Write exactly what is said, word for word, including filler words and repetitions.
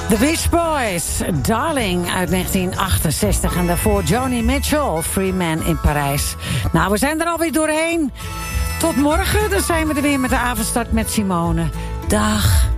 The Beach Boys, Darling uit negentien achtenzestig. En daarvoor Joni Mitchell, Free Man in Parijs. Nou, we zijn er alweer doorheen. Tot morgen, dan zijn we er weer met de avondstart met Simone. Dag.